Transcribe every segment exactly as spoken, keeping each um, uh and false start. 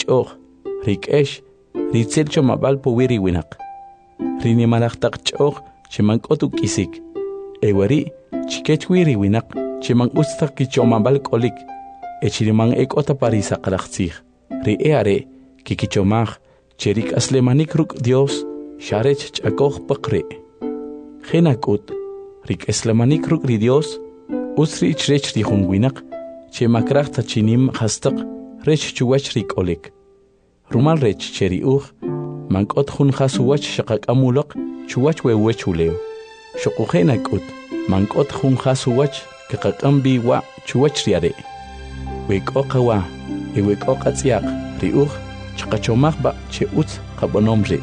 ch'oq rik'ex ritzel chomabal powiri winaq rinimalaqtaq ch'oq chiman k'otu k'isik ewari chikech wiri winaq chiman ustaq kichomabal k'olik echiriman ek'ota parisaqlaqtzij ri e are kikichomaj cherik aslemanik ruk' Dios xarech ch'akoj paqri jena k'ut rik aslemanik ruk' ri Dios usri chrech ri jun winaq chemakraj tachinim hastaq rech chuwach ri k'olik rumal rech cheri uj mank'ot jun jasuwach xaqak'amulaq chuwach wewech ulew xoqujena k'ut mank'ot jun jasuwach kaqak'am bi wa chuwach ri are wek'oqa wa e wek'oqa tz'yaq ri uj chaqachomaj ba che utz qabonom ri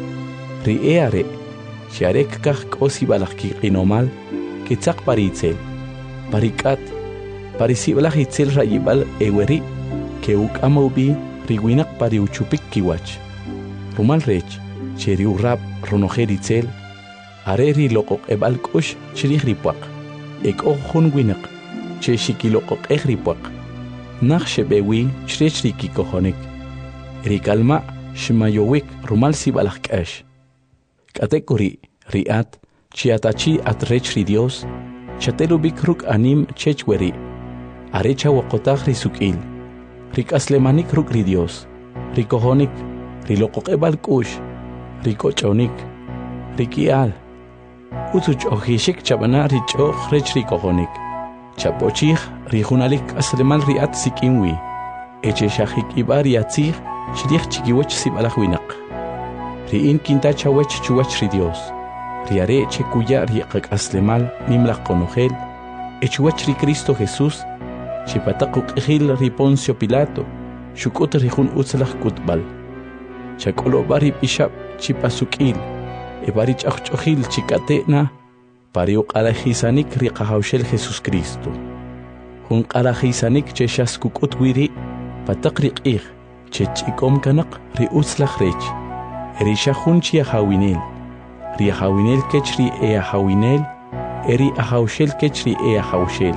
ri e are che are kaj k'osi balaj kiq'inomal kitzaq paritzel parik'at parisibalaj itzel rayibal eweri ke uk'ama ubi ri winaq pari uchupik kiwach rumal rech che ri urab ronojer itzel are ri loqoq ebal k'ux chirij ri puaq ek'oj jun winaq che xikiloqoq'ej ri puaq naj xebewi chrech ri kikojonik ri kalma xmayowik rumal sibalaj k'ax k'atek uri ri'at chiatachi at rech ri Dios chatelubik ruk' anim chech weri are chawaqotaj ri suk'il ri k'aslemanik ruk' ri Dios ri kojonik ri loqoq'ebal k'ux ri koch'onik ri k'ial utzu ch'ojixik chab'ana ri ch'oj rech ri kojonik chapochij ri junalik k'aslemal ri'at sik'inwi eche xajik'ib'a ri atzij chrij chikiwach sib'alaj winaq ri'in kinta chawech chuwach ri Dios ri are che kuya ri qak'aslemal nimlaj qonojel echuwach ri Cristo Jesús chipataq uq'ijil ri Poncio Pilato xuk'ut ri jun utzlaj kutb'al chak'olob'a ri p'ixab' chipasuk'il eb'ari ch'ajch'ojil chik'ate'na pari uq'alajisanik ri qajawxel Jesucristo jun q'alajisanik che xaskuk'ut wiri pataq ri q'ij che ch'ik'om kanaq ri utzlaj rech eri xajun chi ajawinel ri ajawinel kech ri e ajawinel eri ajawxel kech ri e ajawxel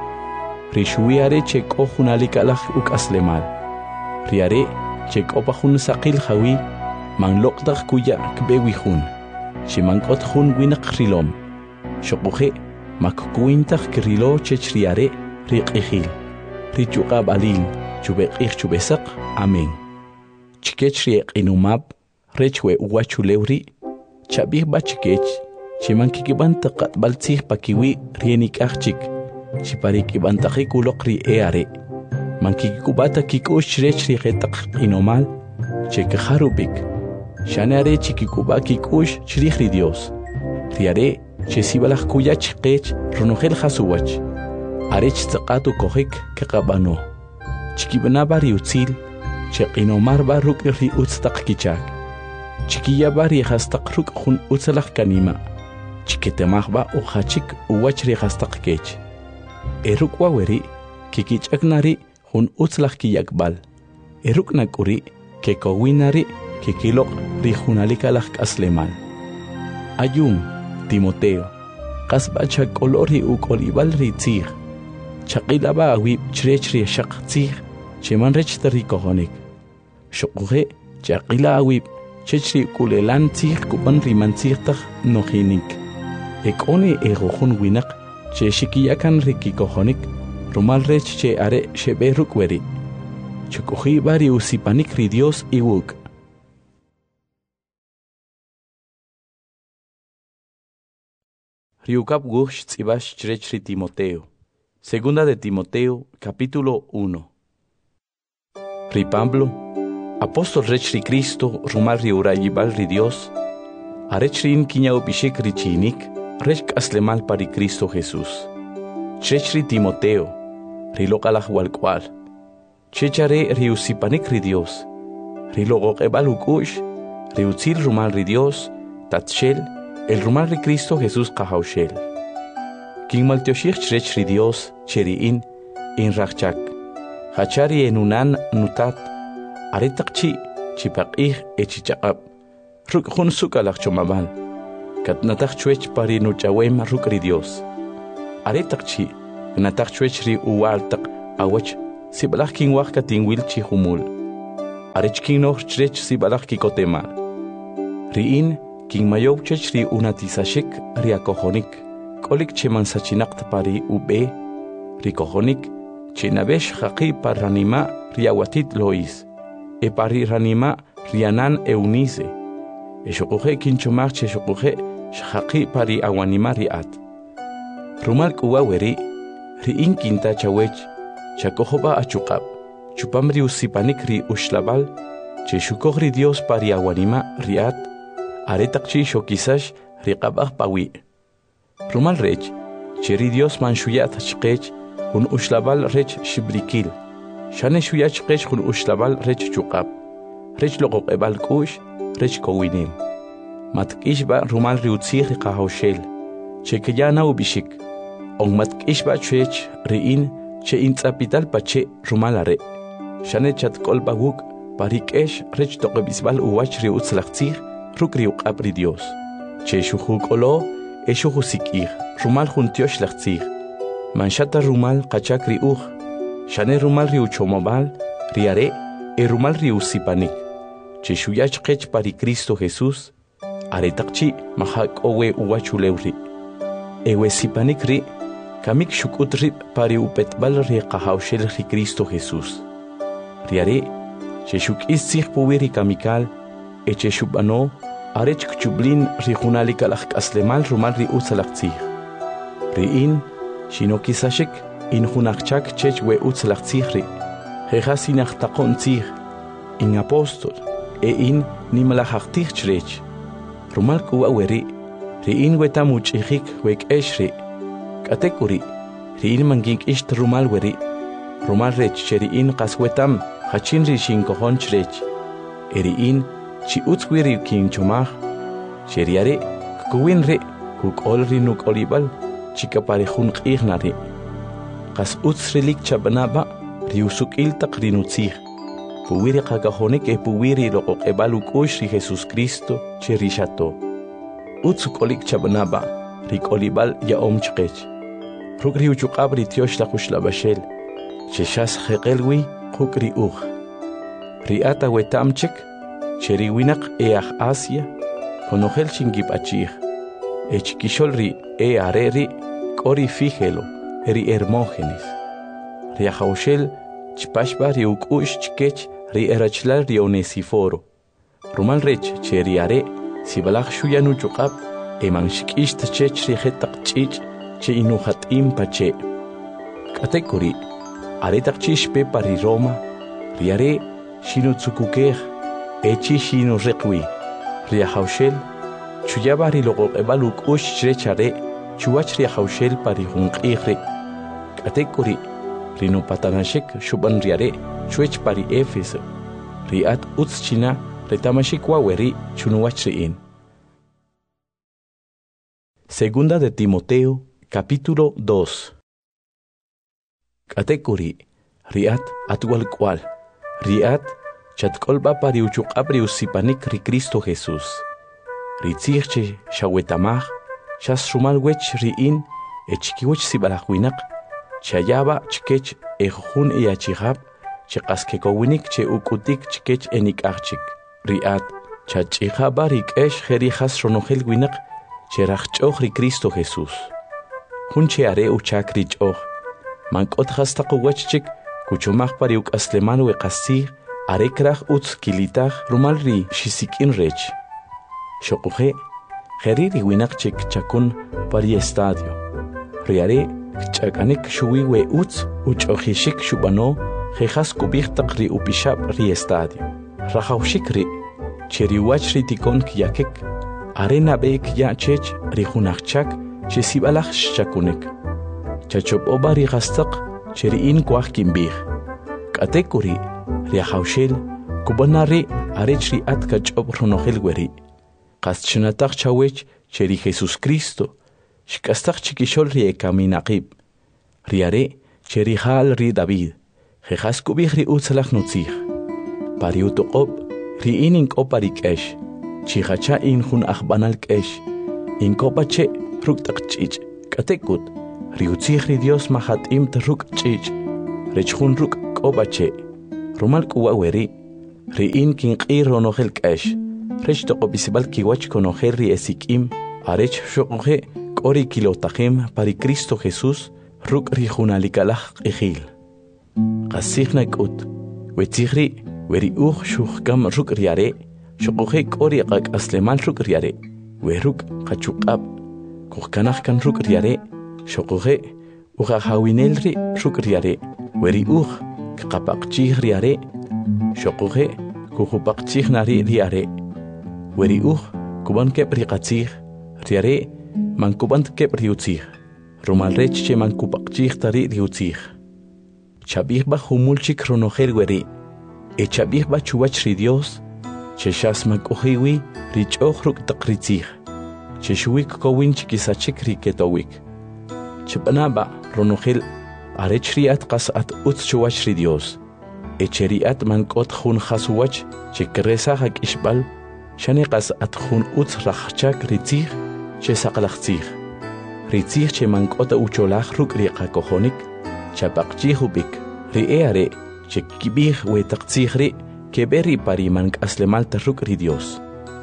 ri xuwi are che k'o junalik alaj uk'aslemal ri are che k'opa jun saqil jawi manloqtaj kuya kbewi jun ximank'ot jun winaq rilom xoquje makkuintaj kirilo chech ri are ri q'ijil ri ch'uq'ab' alin chubeq'ij chubesaq amen chikech ri q'inumab rech we uwach ulew ri chab'ij b'a chikech chimankikib'anta q'atb'al tzij pakiwi ri nik'aj chik chiparikib'antajik uloq ri e are mankikikub'ata kik'ux chirech ri qetaq q'inomal che kajarub'ik xane are chikikub'a kik'ux chirij ri Dios ri are che sibalaj kuyach qech ronojel jasuwach are chtzaq'at ukojik kaqab'ano chikib'nab'a ri utzil che q'inomar b'a ruk' ri utztaq kichak chikiyab'a ri jastaq ruk' jun utzlaj kanima chiketemaj b'a ujachik uwach ri jastaq kech e ruk' waweri kikich'aknari jun utzlaj kiyakb'al e ruk' nak'uri kekowinari kikiloq ri junalik alaj k'aslemal ayum Timoteo qasb'a chak'olo ri uk'olib'al ri tzij chaq'ilab'a awib' chirech ri xaq tzij cheman rech ri kojonik xoquje chaq'ila awib' chech ri k'ulelan tzij kupan ri mantzijtaj nojinik ek'oni ejojun winaq che xikiyakan ri kikojonik rumal rech che are xeb'e ruk' weri chukujib'a ri usipanik ri Dios iwuk' Riukab gush tz'ibash chirech ri Timoteo. Segunda de Timoteo, capítulo uno. Ri Pablo, apóstol rech ri Cristo, rumal ri urayibal ri Dios, arech rin kiña upishik ri chinik, rech k'aslemal pari Cristo Jesús. Chirech ri Timoteo, ri loqalaj walkwal. Chechare ri usipanik ri Dios, ri loqoqebal uk'ux, ri utzil rumal ri Dios, tatshel, el rumal ri Cristo Jesús qajawxel. Kin maltioshich chirech ri Dios cheri'in in rajchak. Hachari enunan nutat. Aretaqchi chipaq'ij echichaqab. Ruk jun sukalaj chomabal. Katnataj chwech pari nuchawem ruk ri Dios. Aretaqchi nataj chwech ri uwaltaq awach sibalaj kin waj katinwil chi humul. arech king noch chrech sibalach kikotemal. Riin king mayow chech ri unatisashik riakohonik, kolik cheman sachinakt pari ube, rikohonik, chenabesh haqi par ranima riawatit lois, e pari ranima rianan eunize, e shokuhe kinchomach che shokuhe shaqi pari awanima riat. Rumal kuwaweri, riin kinta chawech, chakohoba achukab, chupamri usipanik ri ushlabal, che shukogri Dios pari awanima riat, aretakchi shokisash riqabah pawi. Rumal rech, cheri Dios manshuyat chqech, hun ushlabal rech shibrikil, shane shuyat chqech hun ushlabal rech chukab, rech loqoq ebal kush, rech kowinim. Matkishba rumal riutzih riqahoshel, che kiyana ubishik, on matkishba chech riin, che intzapital pache rumalare, shane chat kolbaguk, parikesh rech toqebisbal uwach riutzlachtzih, rukri uqabri Dios. Che shuhuk olo, e shuhusikir, rumal juntiosh lachtzih. Manshata rumal qachak riuch, shane rumal riuchomobal, riare, e rumal riusipanik. Che shuyach qech pari Cristo Jesús, aretakchi mahak owe uwachulewri. Ewe sipanik ri, kamik shukutri pari upetbal ri qahawshel ri Cristo Jesús. Riare, che shuk istzih puwiri kamikal, e che shubano, arech kchublin ri junalikalach aslemal rumal ri utzalachtzih. Riin, shino kisashik, in junachchak chech we utzalachtzih ri, jejas inachtaqontzih, in apostol, e in nimalachachtzih chrech. Rumal kuwaweri, riin wetam uchihik wek eshri, katekuri, riin mangink isht rumal weri, rumal rech cheriin kaswetam, hachin ri shinkohon chrech, eriin, chi utzwiri kin chomach, cheriare, kuwinre, kuk olri nuk olibal, chika parejun q'ignari. Kas utzrilik chabanaba, riusuk iltak rinutzih, puwiri qakahonik e puwiri loqoq ebaluk ushri Jesus Cristo, cherishato. Utzuk olik chabanaba, rik olibal ya omchqech. Ruk riuchukab ritiosh lakush labashel, cheshas jeqelwi, kuk riuch. Riata wetamchik, cheriwinak each Asia, konogel chingip achih, e chikisholri e areri, kori fígelo, eri Hermógenes. Riajoshel, chpashba riukush chkech, ri erachlal ri Onesiforo. Rumal rech, cheriare, sibalach shuyanu chukab, e manshikisht chech ri hetak chich, che inuhat impache. Katekuri, aretak chishpe pari Roma, riare, shinutsukukeh, echi shino reqwi, riajoshel, chuyabari loqoq ebaluk ush chrechare, chuach riajoshel pari junqihre. Katekuri, rino patanashik shuban riare, chuech pari Éfeso, riat utzchina, retamashik waweri, chunuachriin. Segunda de Timoteo, capítulo dos. Katekuri, riat atwal kwal, riat chatkolba pari uchuqabri usipanik ri Cristo Jesús. Ritzirche shawetamaj, shas rumal wech riin, e chikiwech sibalajwinak, chayaba chkech ejun e achihab, chekaskekowinnik che ukutik chkech enik achik. Riat, chachihaba rikesh jerijas ronogel winak, cherachchoch ri Cristo Jesús. Hun cheare uchak richoch, mankot hastaqowachchik, kuchomaj pari uk asleman weqasih, arekrach utz kilitach rumal ri shisikin rech. Shokuhe, jeriri winak chik chakun pari estadio. Riare, chakanik shuwi we utz, uchojishik shubano, jejas kubichtaq ri upishab ri estadio. Rajaushik ri, cheriwach ri tikon kiyakek, arena beek ya chech ri junachchak, chesibalach shakunek. Chachop oba ri gastaq, cheriin kwach kimbih. Katekuri, riajoshel, kubanari arechri atka chob ronogel weri. Qaschinataq chawech cheri Jesus Cristo, shkastaq chikishol ri ekaminaqib. Riare, cheri hal ri David, jejas kubih ri utzalach nutzih. Pari utoqob, ri in inkopa rikesh, chihacha in hun achbanal kesh, inkopa che ruktaq chich, katekut, ri utzih ri Dios mahat imt ruk chich, rechhun ruk kopa che. Rumal kuwaweri, Riin kin qir ronogel k'esh. Rech toqo bisibal kiwach konogel ri esikim. Arech shoqoje kori kilotajem pari Cristo Jesús. Ruk ri junalikalach qijil. Qasihna k'ut. Wetzihri weri uj shuhkam ruk riare. Shoqoje kori qak aslemal ruk riare. Weruk qachuqab. Kuhkanach kan ruk riare. Shoqoje uja hawinelri ruk riare. Weri uj kqapaqchih riare. Shoqoje kuhupaqchih nari riare. Weri uj kuban kep riqatzih riare. Man kuban kep riutzih. Rumalrech che man kupaqchih tari riutzih. Chabih ba humulchik ronogel weri. E chabih ba chuwach ri Dios. Che shas man kuhiwi richoch ruk taqritzih. Che shuwik kowin chikisachik riketowik. Che banaba ronogel arech riat qas at utz chuwach ri Dios. E che riat man kot khun khasuwach che kresa hak ishbal. Shane qas at khun utz rakhchak ritzih. Che saqlachtzih. Ritzih che man kota ucholach ruk riqa kohonik. Chapaqchih ubik. Ri eare che kibih we taqtzih ri. Keberi pari man aslemal tarruk ri Dios.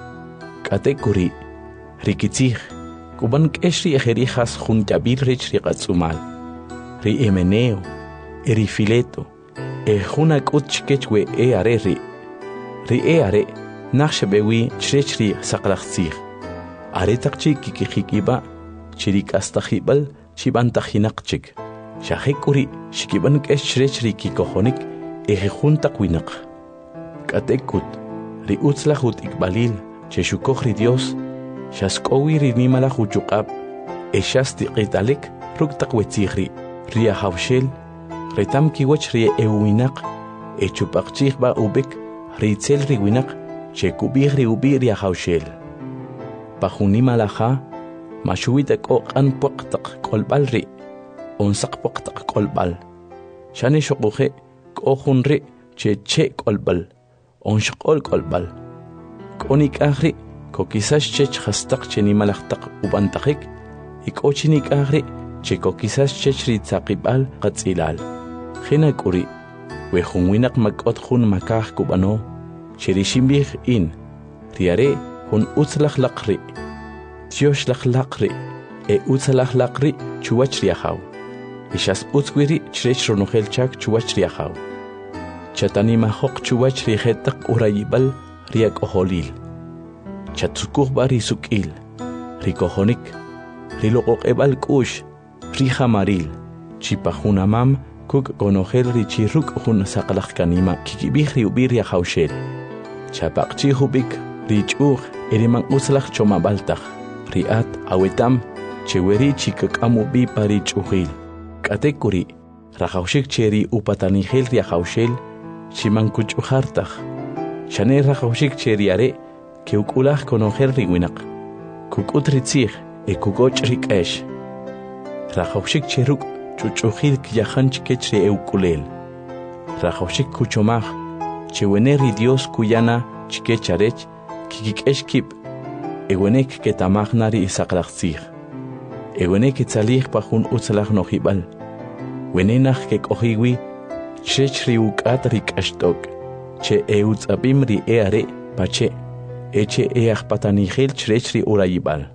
Kate kuri. Rikitzih. Kuban keshri ejerijas juntabir rich riqatzumal. Ri emeneo. Eri fileto. E juna kutchkech we eare ri. Ri eare. Naxbewi chrechri saqlachtzih. Are taqchi kikikiba. Chirik astajibal. Chibantajinaqchik. Shahekuri. Shikiban kesh chrechri kikohonik. Eje junta winak. Katekut, ri utzlahut ikbalil, cheshukoj ri Dios, shaskowi ri nimalaj uchukab, eshasti qitalik, ruktak wetzihri, ri ahawshel, retam kiwach ri ewinaq, echupaqchih ba ubik, ri itzel ri winak, chekubih ri ubi ri ahawshel. Pajunimalaja, mashuwitak o qan puqtak kolbal ri, onsaq puqtak kolbal. Shani shokuje, kohun ri, che che kolbal. Onshqol kolbal. Konik agri, kokisas chech hastaq chenimalaqtaq ubantaxik, ikochinik agri, che kokisas chech ritzaqibal qatzilal. Khina kuri, wejunwinak makot jun makaj kubano, cherishimbi in, riare hun utzlaq laqri, tiosh laqri, e utzlaq laqri chuwach riajaw. Ishas utzwiri chrech ronogel chak chuwach riajaw. Chatanima hok chuwach rijetak urayibal riak oholil. Chatsukuh bari sukil. Rikohonik. Rilokok ebal kush. Rijamaril. Chipahunamam kuk konogel richiruk hun sakalak kanima kikibih riubir yahaushel. Chapakchi hubik richuh eriman uslach chomabaltach. Riat awetam cheweri chikakamubi parichuhil. Katekuri. Rajaushik cheri upatanihel riahaushel. Chiman kuchujartaj. Shane rajaushik cheriare, que ukulaj konojer riwinak. Kukut ritzig, e kukoch rikesh. Rajaushik cheruk, chuchuhil kiyahan chikechri eukulel. Rajaushik kuchomaj, cheweneri Dios kuyana chikecharech, kikikesh kip. Ewenek ketamajnari isaklachzig. Ewenek etzalij pajun utzalaj nojibal. Wenenaj kekohiwi, Chechri ukat rikashtok, che eutz abimri eare, pache, eche each patanigel chechri urayibal.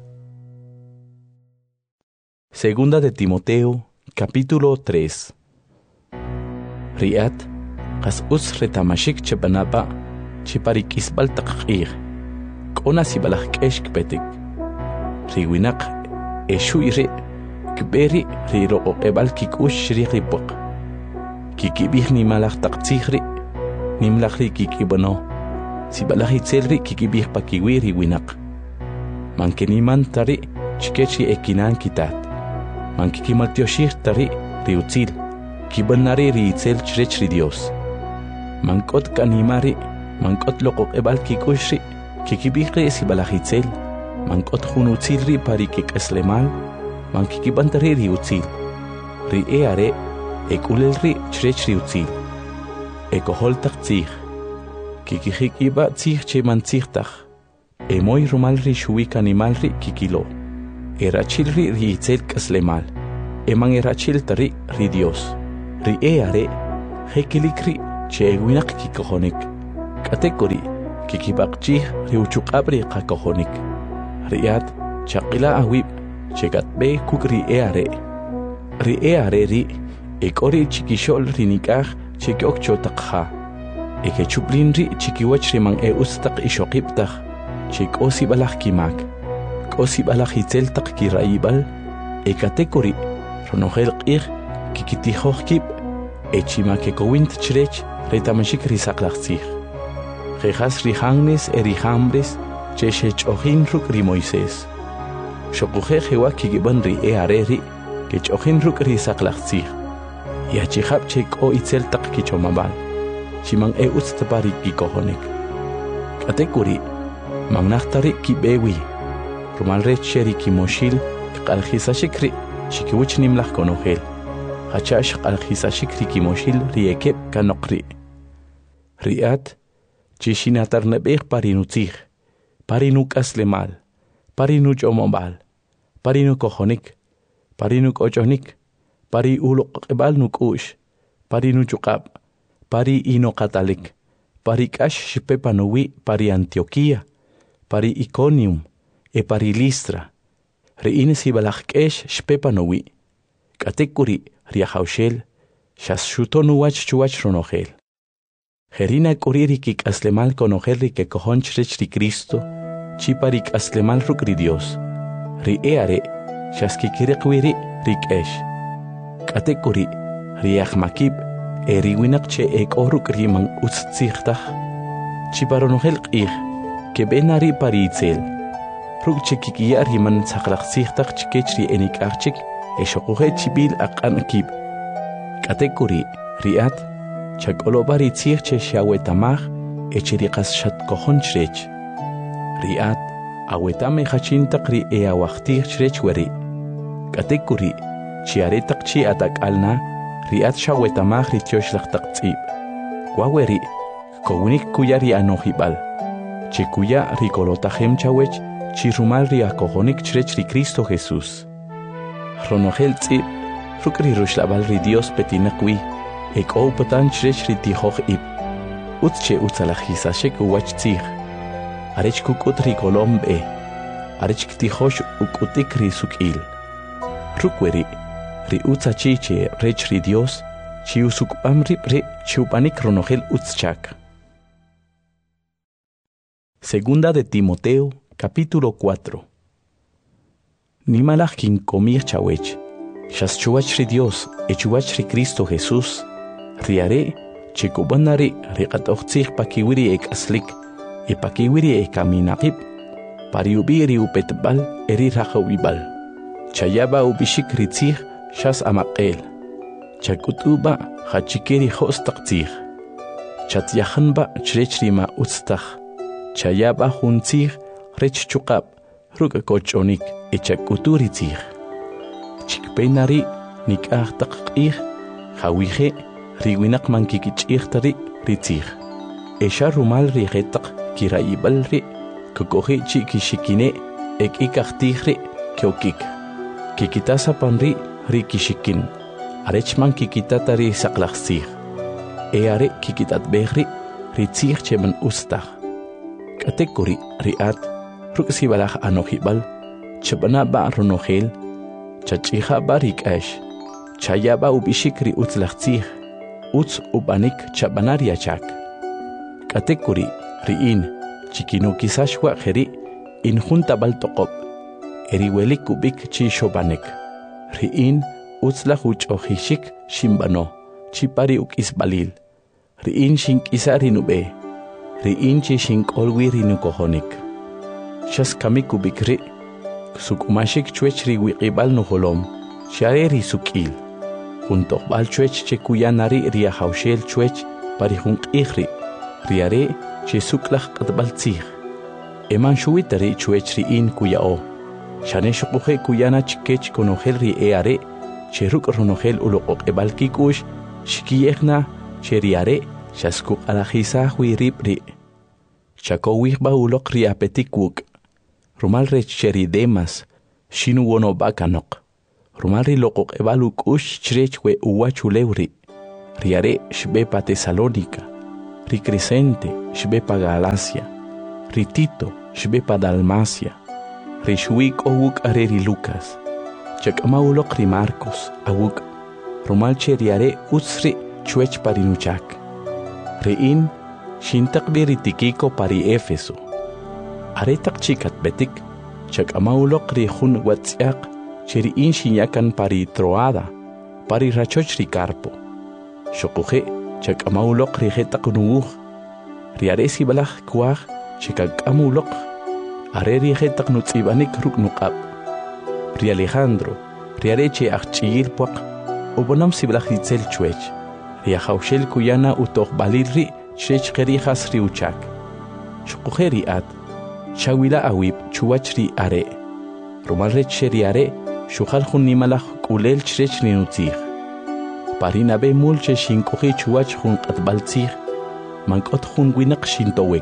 Segunda de Timoteo, capítulo tres. Riat, kas us retamashik chebanaba, chiparik isbal taqir, kona sibalach keshk petik. Riwinak, eshuire, kberi riro ebal kikush ripok. Kikibih ni malach taqtzihri, nimlachri kikibano. Si balach itzelri kikibih pakiwiri winak. Mankeniman tari chikechi ekinan kitat. Mankikimaltioshir tari riutzil. Kibanari ri itzel chrechri Dios. Mankot kanimari, mankot lokok ebal kikushri, kikibihri si balach itzel. Mankot hunutzilri pari kikeslemal, mankikibantari riutzil. Ri eare, ekulelri chrechri utzil. Ekohol taqtzih. Kikijikiba tzih che mantzihtaj. Emoy rumalri shuik animalri kikilo. Erachilri ri itzel kaslemal. Eman erachil tari ri Dios. Ri eare, hekilikri che ewinak kikohonik. Katekori kikibakchi riuchukabri kakohonik. Riat chakila awib chegat be kukri eare. Ri eare ri ekori chikishol rinikah chekyok chotakha. Eke chuplin ri chikiwach rimang e ustak ishokiptah. Chik osi balak kimak. Osi balak hitzel tak kiraibal. Ekatekori ronogel qir kikitihoh kip. Echima ke kowint chrech retamashik risaklachzich. Rejas rihangnes e rihambres cheshech ojin ruk ri Moisés. Shokuje jewa kigiban ri e areri kech ojin ruk risaklachzich. Yachihab chek o itzel tak kichomabal. Chimang e utstapari kikohonek. Katekuri magnachtari kibewi. Rumal rech sheri kimoshil qalhisashikri chikiwich nimlach konogel. Hachash qalhisashikri kimoshil riekep kanokri. Riat chishinatar nebeh parinutzich. Parinuk aslemal. Parinuch omobal. Parinuk ojonik. Parinuk ojonik. Pari ulok ebal nuk ush. Parinuchukab. Pari inokatalik. Pari kash shipepanowi pari Antioquia. Pari Iconium. E pari Listra. Reines hibalachkesh shpepanowi. Katekuri riahaushel. Shashutonu wach chuach ronogel. Jerina kuririk aslemal konogel ri que cohonchrech ri Cristo. Chiparik aslemal ruk ri Dios. Ri eare. Shaskikirekwiri rik esh. Katekuri riahmakib. Eri winak che ek oruk rimang utzichtach. Chiparonogel qih. Que benari paritzel. Ruk chikikia riman saklachzichtach chikechri enik archik. Eshokuhe chibil akan kib. Katekuri riat. Chakolobari tzirche shawetamach. Echirikas shatkohonchrech. Riat. Awetame hachintak ri eawachtirchrech weri. Katekuri. Chiaretak chi atak alna. Riat shawetamach ri tioshlachtak tzib. Waweri. Kounik kuyari anohibal. Chikuya rikolotahem chawech. Chirumal ri akohonik chrech ri Cristo Jesús. Ronogel tzib. Rukri rushlabal ri Dios petinakwi. Ek ou patan chrech ri tihoch ib. Utche utzalajisashek uwach tzig. Arech kukut ri kolombe. Arech ktihosh ukutik ri sukil. Rukweri. Ri utzachiche rech ri Dios. Chi usukpam rip ri chupanik ronogel utzchak. Segunda de Timoteo, capítulo cuatro. Nimalach kin komir chawech. Shas chuach ri Dios, e chuach ri Cristo Jesús. Riare, chikubanari, riqatochtzich pakiwiri ek aslik, e pakiwiri ek kaminakip. Pariubiri upetbal, eri rachawibal. Chayaba ubishik ritzich, shas amakel. Chakutuba, hachikeri hostaktzich. Chatyachanba, chrechrima utztach. Chayaba huntzich, rech chukab, rukakochonik, echakuturitzich. Chikpenari, nikahtakich, hawije, riwinak mankikichichtari, ritzich. Esha rumal rigetak, kiraibalri, kukohi chikishikine, ek ikachtihri, kyokik. Kikitasa panri, rikishikin. Arechman kikitatari saklachzich. Eare kikitatbehri, ritzich cheman ustach. Katekuri riat, ruksibalach anohibal, chabana ba ronogel, chachiha barik ash, chayaba ubishikri utzlachzich, utz ubanik chabanariachak. Katekuri riin, chikino kisashwa jeri, injunta baltokop, eriwelik ubik chi shobanek. Riin, utzlahuch ohishik shimbano, chipari ukisbalil. Riin shink isari nube. Riin chi shink olwiri nukohonik. Shas kamiku bikri. Sukumashik chwech ri wikibal nuholom. Shareri sukil. Junto bal chwech che kuyanari riahaushel chwech parihunk ihri. Riare che suklach katbal tzich. Eman shuitari chwech riin kuyao. Shane shukuhe kuyana chikech konogel ri eare. Che ruk ronogel ulokok ebal kikush. Shikiyekna che riare. Shaskuk alajisa huiripri. Chakowih baulok riapetikwuk. Rumal rech cheri demas. Shinu wono bakanok. Rumal rilokok ebaluk ush chrechwe uwachulewri. Riare shbepa Tesalónica. ri Crescente shbe pa Galacia, ri Tito shbe pa Dalmacia, ri Shuik owuk are ri Lucas, chak amaulok ri Marcos awuk, rumal che riare utsri chuech parinuchak. Ri in shintak bi ri Tikiko pari Efeso. Aretak chikat betik, chak amaulok ri hun watsiak, cheri in shinyakan pari Troada, pari rachoch ri Carpo. Shokuhe chak amaulok ri hetak nuuh, ri aresi balak kuah chikak amaulok, are ri hetak nutzibanik ruk nukab. Ri Alejandro, ri areche achchiyil puak, obonam sibalak ritzel chuech, ri ahaushel kuyana utok balirri chech kerijas ri uchak. Shokuhe ri at, Chawila awip chuwach ri are, rumal rech ri are, shukhal khun nimalach kulel chrech ni nutzig. Parina be mulche shinkohi chuwach khun qatbaltzig, mankot khun winak shintowek.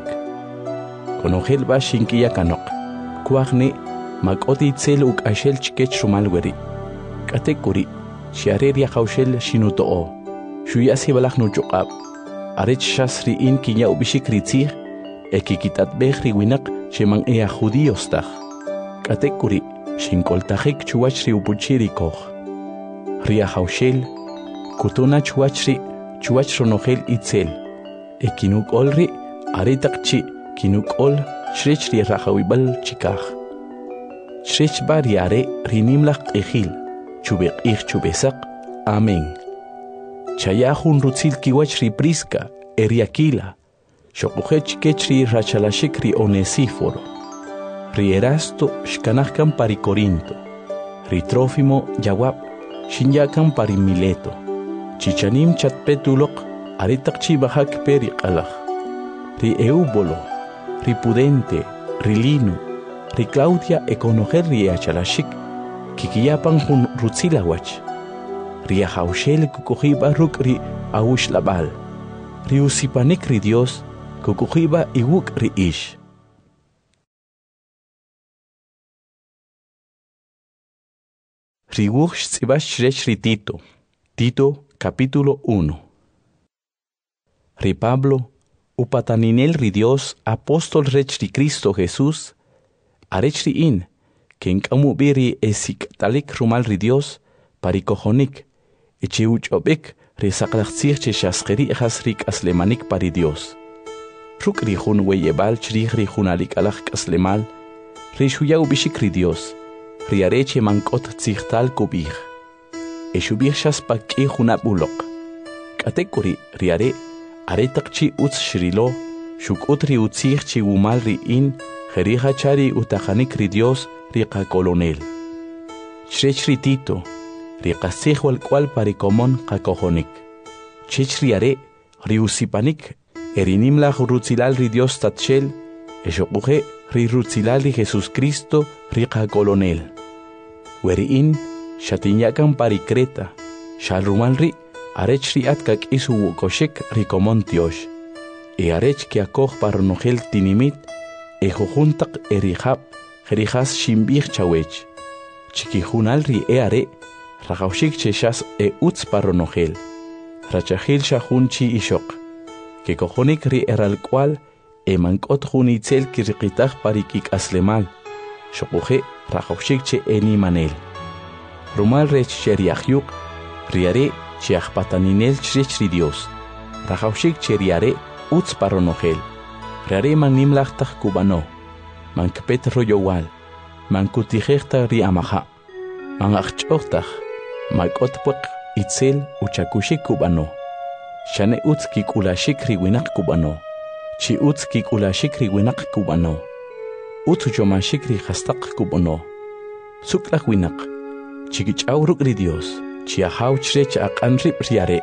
Konohel ba shinkiya kanok, kuagne makot itzel uk ashel chikech rumal weri. Katekuri, shiare ri khawshel shinutoo, shuyasi balach nuchukab, arech shasri in kinya ubishik ritzig, ekikitat behri winak, Sheman ea judíos taj. Katekuri, shinkoltajik chuachri upuchiri koch. Ria haushel, kutuna chuachri, chuachronogel itzel. Ekinuk olri, aretakchi, kinuk ol, shrechri rahawibal chikaj. Shrech bariare, rinimlach ejil, chubek ich chubesak, amen. Chayahun rutzil kiwachri priska, eriakila. Shokuhech kechri rachalashikri Onesíforo, ri Erasto shkanahkan pari Corinto, ri Trófimo yawab shinyakan pari Mileto, chichanim chatpetulok aritakchi bahak peri qalaj, ri Eubolo, ri Pudente, ri Lino, ri Claudia ekonoher ri achalashik, kikiyapan hun rutzilawach, ri ahaushel kukuhiba ruk ri awush labal, ri usipanik ri Dios, Kukuhiba iwuk ri ish. Riwuk shtsibash shrech ri Tito. Tito capítulo uno. Ri Pablo, upataninel ri Dios, apóstol rech ri Cristo Jesús, arech ri in, ken kamu biri esik talik rumal ri Dios, parikohonik, eche uchobek ri saklachtzir che shaskeri echas rik aslemanik pari Dios. Ruk rihun weyebal chrih rihun alik alach kaslemal, rishuyaw bishik ri Dios, riareche mankot tzihtal kubih. Eshubih shaspaki hunabulok. Katekuri riare, aretakchi utz shrilo, shukut ri utzih chi wumal ri in, jerija chari utajanik ri Dios, riqa kolonel. Chrech ri Tito, riqa sih wal kwal parikomon qakohonik. Chech riare, ri usipanik, Erinimla rutzilal ri Dios tatchel, eshokuhe ri rutzilal ri Jesus Cristo riqa kolonel. Weriin, shatinyakan pari Creta, shalrumal ri, arech ri atkak isu wukoshek ri komon tiosh. E arech ki akoh paronogel tinimit, e jojuntak erihab, jerijas shimbih chawech. Chikijunal ri e are, rajaushik cheshas e utz paronogel. Rachahil shahun chi ishok. Que cojonik ri eral cual, emankot junitzel kirqitaj parikik aslemal, shokuhe rajaushik che eni manel. Rumal rech cheriahyuk, riare chiachpataninel chrech ri Dios, rajaushik cheriare utz paronogel, riare manimlachtaj kubano, mankpet royowal, mankutijechta ri amaha, manachchochtaj, makotpuk itzel uchakushik kubano. Shane utz kikulashik ri winak kubano. Chi utz kikulashik ri winak kubano. Utz jomashik ri hastak kubano. Suklak winak. Chikichaw ruk ri Dios. Chi ahaw chrech aqan rip riare.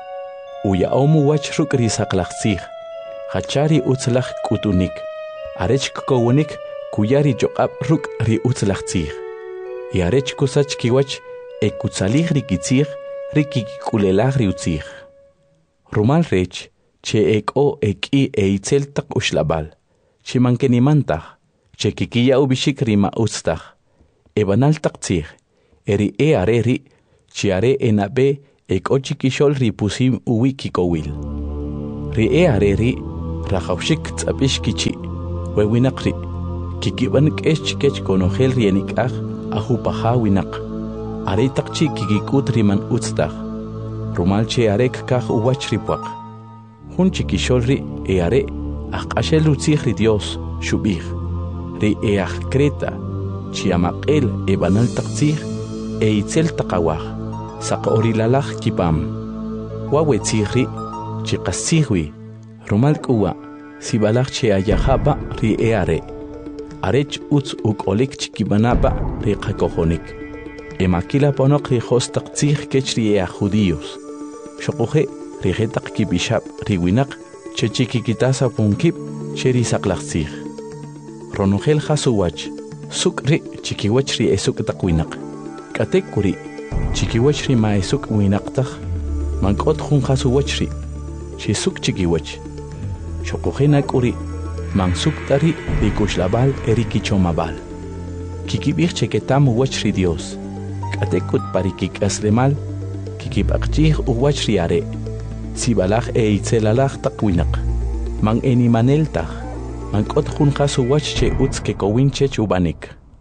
Uya omu wach ruk ri saklachzig. Hachari utzlach kutunik. Arech kukowonik kuyari joqab ruk ri utzlachzig. Y arech kusach kiwach ekutzalig ri kitzig ri kikikulelag ri utzig. Rumal rech, che eko eki eitzel tak ushlabal, che mankenimantach, che kikiya ubishik rima ustach, ebanal tak tzig, eri e areri, che are enabe eko chikishol ripusim uwi kikowil. ri e are ri rajawshik tzapish kichi we winak ri kikiban k'ex chikech konojel ri enik'aj ajupaja winak are taqchi kikikut riman utztaj rumal che are kaj uwach ripuaq jun chikixol ri e are ajq'axel utzij ri Dios xub'ij ri e ajkreta chiamaq'el e banal taqtzij e itzel taqawaj saq'orilalaj kipam wawetzij ri chiqatzij wi rumal k'uwa sibalaj che ayajaba ri e are arech utz uk'olik chikibanaba ri qakojonik e makila ponoq ri jos taqtzij kech ri e judíos xoquje ri jetaq kibishab ri winaq che chikikitasa punkib che ri saqlaqtzij ronojel jasuwach suk ri chikiwach ri e suk taq winaq k'atek kuri chikiwach ri ma e suk winaqtaj mank'ot jun jasuwach ri chi suk chikiwach xoquje nak'uri mansuk tari ri kuxlabal eri kichomabal kikib'ij cheketam uwach ri Dios k'atekut pari kik'aslemal kikib'aqchij uwach ri are sibalaj e itzelalaj taq winaq man enimanel taj mank'ot jun qas uwach che utz kekowin chech ub'anik.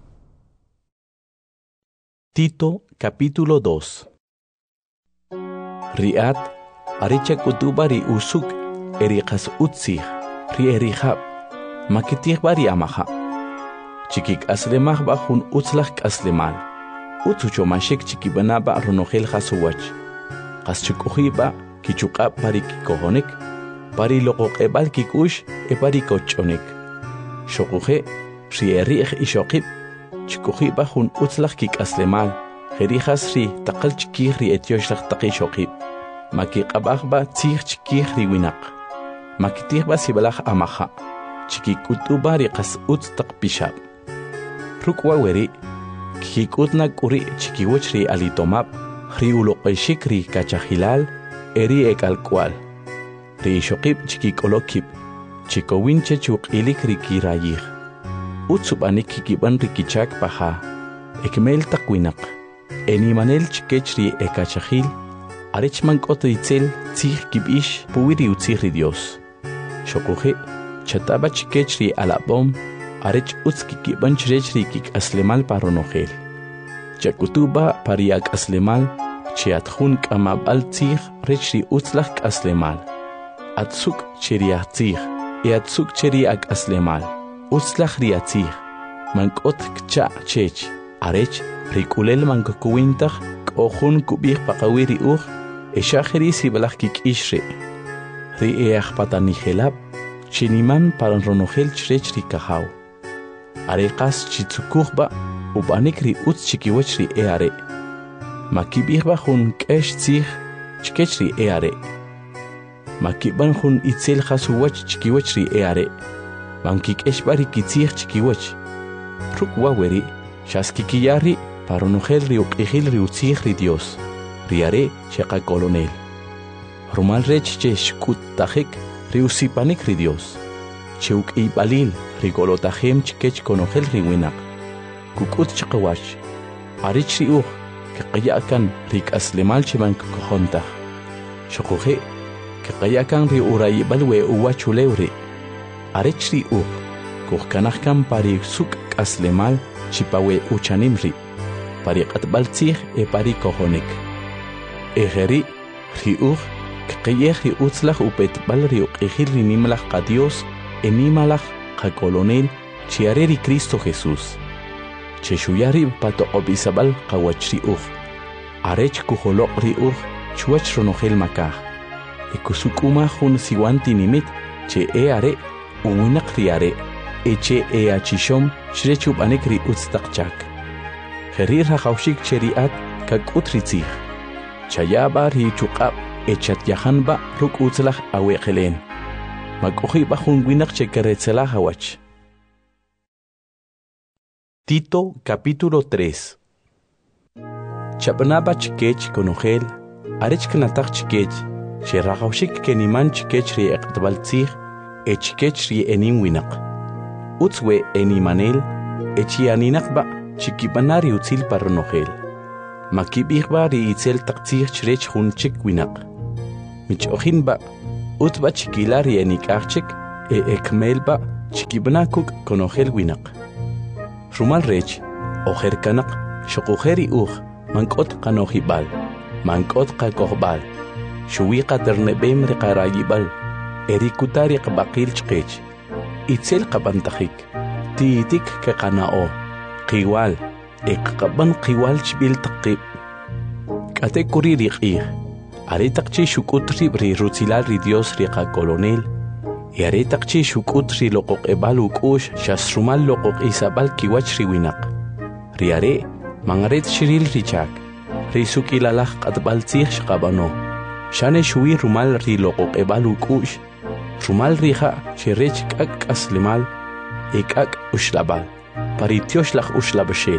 Tito capítulo dos. Ri'at arecha kutuba ri usuk eri qas utzij ri eri jab makitij bari amaja chikik aslemaj ba jun utzlaj k'aslemal utzuchomashik chikibanaba ronojel jasuwach qas chuk'ujiba kichuq'ab pari kikojonik pari loqoq'eb'al kik'ux e pari koch'onik xoquje ri erij ixoqib chuk'ujiba jun utzlaj kik'aslemal jerijas ri taqal chikij ri etyoxlaj taq ixoqib makiq'ab'ajba tzij chikij ri winaq makitijba sibalaj amaja chikikutuba ri qas utz taq pixab ruk'wa weri kikikutna k'uri chikiwach ri alitomab ri uloq'exik ri kachajilal eri ek'alk'wal ri ixoqib chikik'olokib chikowin chech uq'ilik ri kirayij utz ub'anik kikib'an ri kichak paja ekmel taq winaq enimanel chikech ri ekachajil arech mank'ot itzel tzij kib'ix puwi ri utzij ri Dios xoquje chataba chikech ri alab'om arech utz kikib'an chirech ri kik'aslemal paronojel chakutuba pari ak'aslemal che atjun k'amab'al tzij rech ri utzlaj k'aslemal atzuk che ri ajtzij e atzuk che ri ak'aslemal utzlaj ri atzij mank'ot kcha' chech arech ri k'ulel mankokuwintaj k'o jun kub'ij paqawi ri uj e xajeri sibalaj kik'ix ri ri e ajpatanijelab chiniman paran ronojel chirech ri kajaw are qas chitzukujba ub'anik ri utz chikiwach ri e are makib'ijba jun k'ex tzij chikech ri e are makib'an jun itzel jasuwach chikiwach ri e are mankik'exb'a ri kitzij chikiwach ruk'wa weri xaskikiya ri paronojel ri uq'ijil ri utzij ri Dios ri are xeqak'olonel rumal rech che xk'uttajik ri usipanik ri Dios che uk'iybalil ri golotajem chikech konojel ri winaq kuk'ut chaqawach arich ri uj keqaya'kan ri k'aslemal che mankokojontaj xoquje keqaya'kan ri urayib'al we uwachulew ri arech ri uj kujkanajkan pari suk k'aslemal chipawe uchanim ri pari q'atb'al tzij e pari kojonik ejeri ri uj keqayej ri utzlaj upetb'al ri uq'ijil ri nimalaj qa Dios e nimalaj qakolonel chi are ri Cristo Jesús che xuyari patoq'ob'isab'al qawach ri uj arech kujoloq' ri uj chwach ronojel makaj e kusuk'umaj jun siwan tinimit che e are uwinaq ri are e che e achixom chirech ub'anik ri utz taq chak jeri rajawxik che ri'at kak'ut ri tzij chayaba ri chuq'ab e chatyajanba ruk' utzlaj aweqelen mak'ujib'a jun winaq che keretzelaj awach. Tito capítulo tres. Chapnaba chikech konojel arech knataj chikech che rajawxik keniman chikech ri eqtb'al tzij e chikech ri enin winaq utz we enimanel e chianinaqba chikib'ana ri utzil paronojel makib'ijba ri itzel taq tzij chirech jun chik winaq mich'ojinba utba chiquila rienikachik e ekmelba chiquibnakuk konogel winak. Rumal rech, ojer kanak, shokujeri uj, mankot kanojibal, mankot kakohbal, shuwiqa ternebem riqarayibal, erikutari qabaqil chqech, itzel qabantajik, tiitik keqanao, qiwal, eqqaban qiwal chbil taqib. Kate kuri riqih, aretaqchi shukutri ri rutzilal ri Dios riqa kolonel, y aretaqchi shukutri loqoq ebal ukush shasrumal loqoq isabal kiwach ri winak. Ri are, mangaret shiril richak, ri sukilalaj qatbal tzih shqabano, shane shui rumal ri loqoq ebal ukush, rumal rija shirech kak aslimal, ekak ushlabal, paritiosh laj ushlabashel.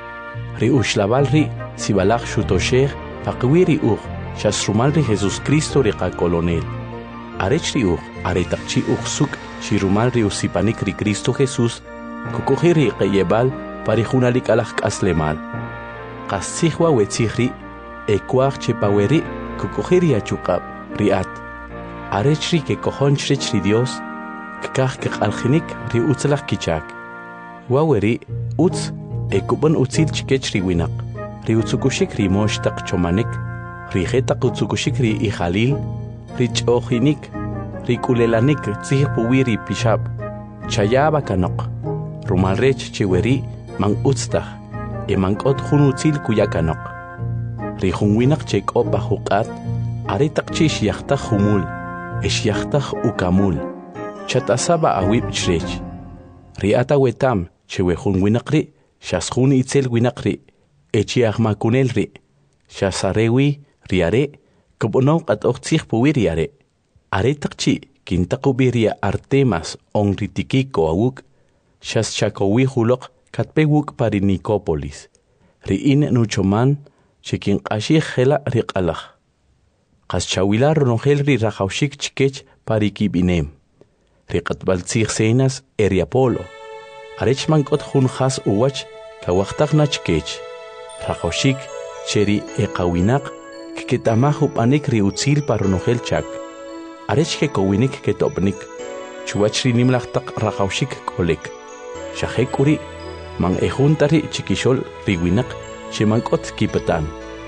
Ri ushlabal ri sibalaj shutoshech, paqwiri uj, shasrumal ri Jesus Cristo riqa kolonel. Arech ri uj, aretaqchi uj suk, shirumal ri usipanik ri Cristo Jesus, kukuji ri qeyebal, parijunalik alaj k'aslemal. Qasijwa wetzij ri, ekuaj chepaweri, kukuji ri achukab, ri at. Arech ri kekojonch rech ri Dios, kkaj keqaljinik ri utzlaj kichak. Waweri, utz, ekubon utzil chikech ri winak, ri utzukushik ri moshtaq chomanik, ri jetaq utzukushik ri ijalil, ri ch'ojinik, ri kulelanik tzij puwi ri pishab, chayaba kanok, rumal rech chiweri, man utztaj, e mankot jun utzil kuya kanok. Ri jun winak chekopa juqat, aretaq chi shiachtaj humul, e shiachtaj ukamul, chatasaba awib chrech. Ri ata wetam, chewe jun winak ri, shasjun itzel winak ri, e chiajmakunel ri, shasarewi ri are, kubonon qatoj tzij puwi ri are. Aretaq chi, kintaqubi ri Artemas on ritikiko awuk, shas chakowi hulok katpewuk pari Nicópolis. Ri in nuchoman, chikin qashij jela ri qalaj. Qas chawila ronogel ri rajawshik chikech pari kibinem. Ri qatbal tzij senas eri Apolo. Arech mankot jun jas uwach, kawaqtaj na chikech. Rajawshik, cheri eqawinak, kiketamaju panik ri utzil paronogel chak. Arech ke kowinik ke topnik, chuwach ri nimlajtaq rajawshik kolek. Shajek uri, man ejuntari chikishol ri winak, shemankot kipatan.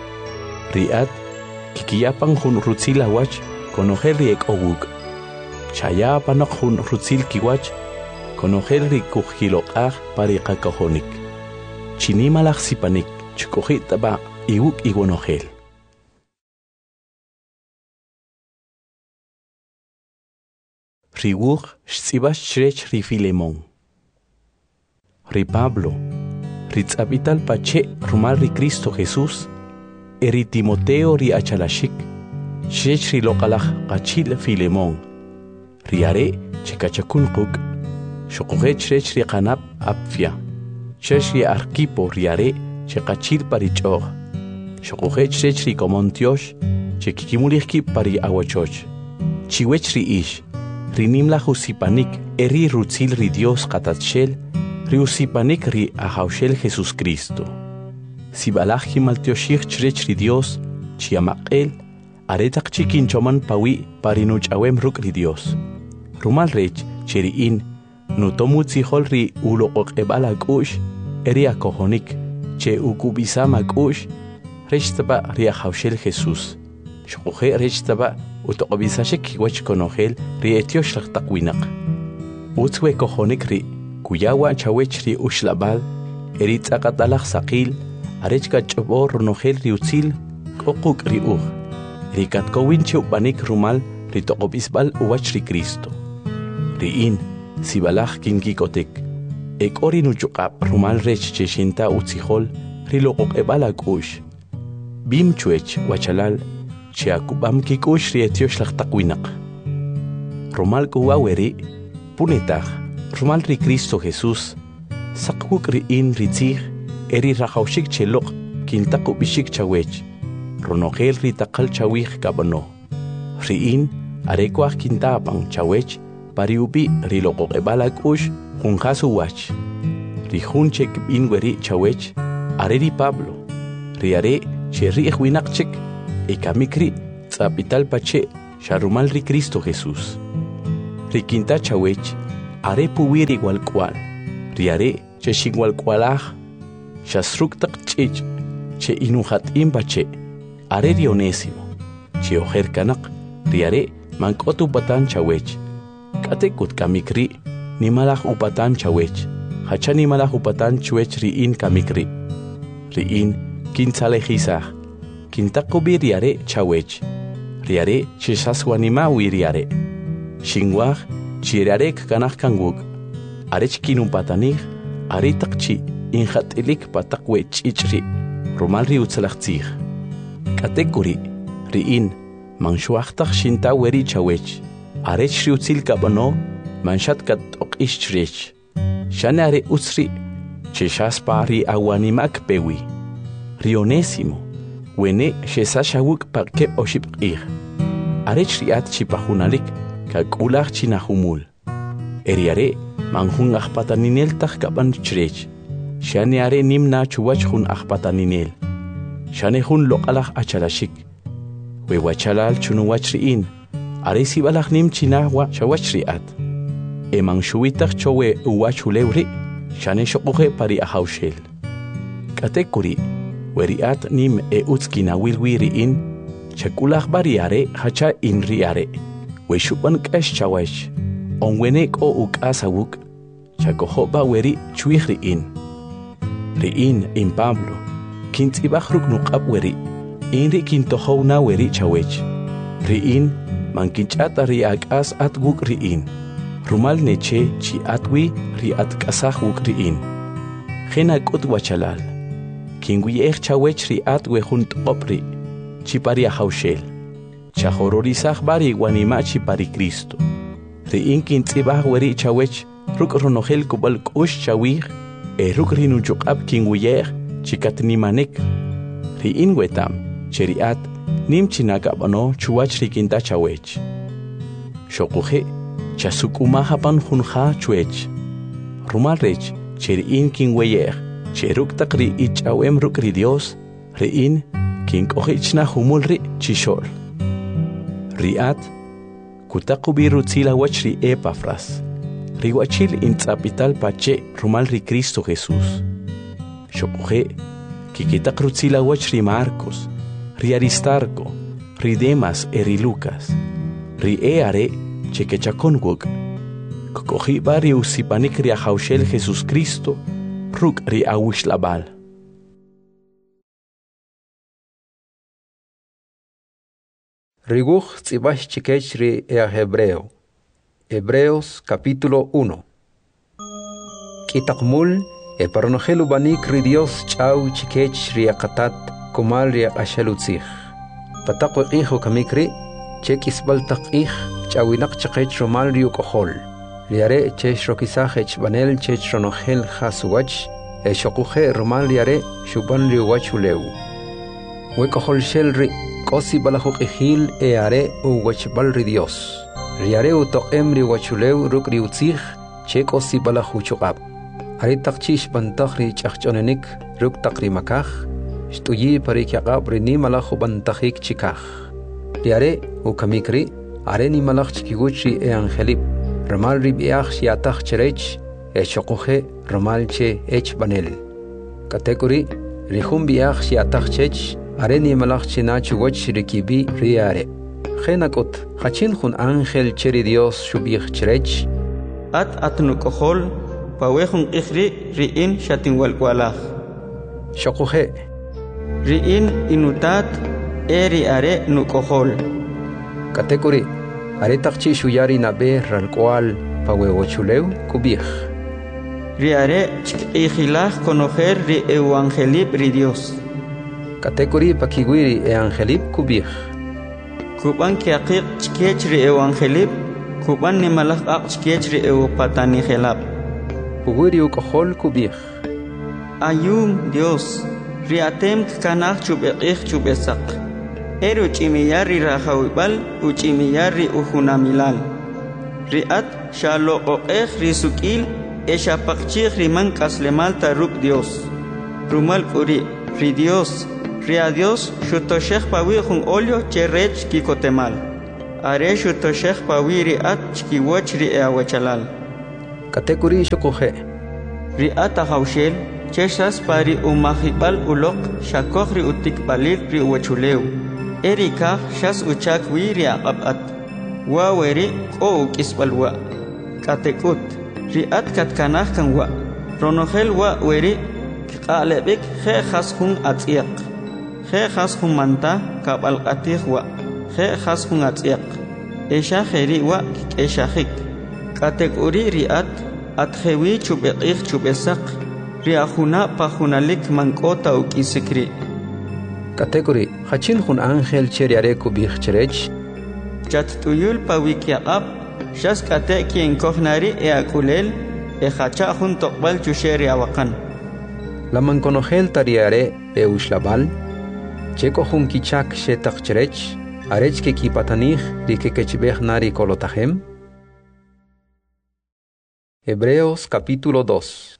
Riat, kikiyapan jun rutzil awach, konogel ri ek owuk. Chayapanok jun rutzil kiwach, konogel ri kujkiloqaj pari qakajonik. Chinimalaj sipanik, chukojitaba iwuk iwonogel. Ri wuj xtzibax chrech ri Filemón. Ri Pablo, ri tzabital pache rumal ri Cristo Jesús, eri Timoteo ri achalashik, chrech ri loqalaj qachil Filemón. Ri are chekachakun quk, shoqoje chrech ri qanab Apfia, chrech ri Arquipo ri are chekachil pari ch'oj, shoqoje chrech ri Comontiosh, chekikimulihki pari awachoch, chiwech ri ish, ri nimlaj usipanik eri rutzil ri Dios qatatshel, ri usipanik ri ajawshel Jesus Cristo. Sibalaj kimaltioshik chrech ri Dios, chiamaqel, aretaq chikinchoman pawi pari nuch'awem ruk ri Dios. Rumal rech cheri in, nutomu tzijol ri uloqoqebal ak'ush, eri akojonik, che ukubisam ak'ush, rech taba ri ajawshel Jesus. Shoqoje rech taba utoqobisashek kiwach konogel ri etiosh laqtaq winak. Utzwe kojonik ri, kuyawa chawech ri ushlabal, eri tzaqatalaj saqil, arech kach'obo ronogel ri utzil, k'oquk ri uj. Ri katkowin cheupanik rumal ri toqobisbal uwach ri Cristo. Ri in, sibalaj kinkikotek, ek ori nuchuqab rumal rech cheshinta utzijol, ri loqoqebal ak'ush. Bim chuech wachalal, che akubam kikush ri etiosh laqtaq winak. Rumal kuwaweri, punetaj, rumal ri Cristo Jesús, saqwuk ri in ri tzij, eri rajawshik cheloq, kintaqu bishik chawech, ronogel ri taqal chawij kabano. Ri in, arekwaj kintapan chawech, pari ubi ri loqoqebal ak'ush, junjas uwach. Ri jun chek bin weri chawech, are ri Pablo, ri are che ri winak chek, ekamikri tzapital pache sharumal ri Cristo Jesús. Rikinta chawech, are puwiri igual cual, riare che igual cualaj, shasruktak chich, che inuhat imbache, are rionésimo, che ojer kanak, riare mankotu batan chawech, katekut kamikri, ni malaj upatan chawech, hacha ni malaj upatan chwech riin kamikri, riin kinsalejizaj, kintakubi riare chawech, riare che saswanimawi riare, shingwaj chiriarek kanak kangwuk, arech kinumpatanij, aritakchi, injatilik patakwe chichri, romalri utzalachtzij. Katekuri, riin, manshuachtak shinta weri chawech, arech riutzil kabano, manshat kat okishrech. Shane are utzri, cheshaspa awanimak pewi. Rionésimo, wene shesashawuk pakep oshipqij. Arech riat chipajunalik, kakulach chinahumul. Eriare, manjun achpataninel tajkapan chrech. Shane are nimna chuwach jun achpataninel. Shane jun lokalach achalashik. Wewachalal chunuwach riin. Are sibalach nim chinahwa chawach riat. Eman shuitach chowe uwachulewri. Shane shokuhe pari ahaushel. Katekuri, weriat nim e utzkinawilwi riin. Chakulach bariare hacha in riare. Weshupan kash chawech. Onwenek o uk asawuk. Chakohoba weri chuich riin. Riin in Pablo. Kintibachruk nukab weri. Inri kintohona weri chawech. Riin mankinchata riak as atguk riin. Rumal neche chi atwi ri atkasach wuk riin. Gena kot wachalal. Kingwi ech chawech ri atwe junt opri. Chipari ahaushel. Chahororizach bari wanima chipari Cristo. Riin kintzibach weri chawech ruk ronogel kubal kush chawich. E ruk rinuchukab kingwiyech chikatnimanek. Riin wetam cheriat nim chinakabano chuwach rikinta chawech. Shokuhe chasukumahapan junja chuech. Rumalrech cheriin kingweyech cheruk takri ichawem ruk ri Dios. Riin kinkohichna humulri chishol. Riat kutakubi rutzila wachri Epafras. Riwachil intzapital pache rumal ri Cristo Jesús. Shokuhe kikitak rutzila wachri Marcos, ri Aristarco, ri Demas eri Lucas, ri eare chekechakonwuk. Kokohi bari usipanik ri ahaushel Jesús Cristo, ruk ri awishlabal. Riguch tzibach chikech ri ea Hebreo. Hebreos capítulo uno. Kitakmul e paronogelu banik ri Dios chau chikech ri akatat kumal ri akashalutzich. Patakwe iho kamikri chekis baltak ih chawinak chakech romal ri ukohol. Riare chech rokisachech banel chech ronogel hasuwach e shokuhe romal riare shuban ri wachuleu. Wekohol shel ri kosi balahuk ihil e are u wachbal ri Dios. Riare u toqem ri wachuleu ruk ri utzich che kosi balahuchukab. Ari takchish bantach ri chachchonenik ruk takri makach. Shtuyi pari kiaqab ri ni malahu bantachik chikach. Riare u kamikri are ni malach chikiguch ri e angelip. Ramal ri biach shiatach cherech e shokuhe ramal che ech banel. Katekuri rihum biach shiatach chech are ni malach china chuwach rikibi riare. Genakot hachin jun ángel cheri Dios shubich cherech. At atnukohol pawehun ikhri riin shatinwalkwalach. Shokuhe Riin inutat eri are nukohol. Katekuri are takchi shuyari nabe ralkwal pawewochuleu kubich. Riare chikihilach conocer ri evangelip ri Dios. Katekuri pakiguiri e angelip kubich. Kuban kiaqik chikech ri evangelip, kuban ni malach aq chikech ri ewapatani helap. Puguri ukohol kubich. Ayum Dios, riatem kanach chubekich chubesak. Eru chimiyari rahawibal, uchimiyari uhunamilal. Riat shalo oech risukil, eshapakchich riman kaslemal taruk Dios. Rumal kuri, ri Dios. Ria Dios, shutoshech pawi jun olio cherech kikotemal. areshu toshekh pawiri at chkiwoch ri awachalal. Katekuri shokoje. Ri ata haushel, cheshas pari umahibal ulok, shakokri utikbalil ri uwachuleu. Erika shas uchak wiri abat. Waweri o ukisbalwa. Katekut, ri at katkanah kan wa. Ronohel wa weri, kalebik he khashun atiak. He khashun manta kabal atih wa. He khashun atiak. Esha kheri wa esha khik. Katekuri ri at. Atjewi chubekich chubesak, riahuna pahunalik mankota ukisikri. Kategori, hachin hun angel cheriare kubich cherech. Chat tuyul pawikia ab, shas kate kien kohnari e akulel, e hacha hun tokbal chusheri awakan. La manconogel tariare e ushlabal, cheko hun kichak shetak cherech, arech ke kipatanich, rike kechbech nari kolotahem. Hebreos capítulo dos.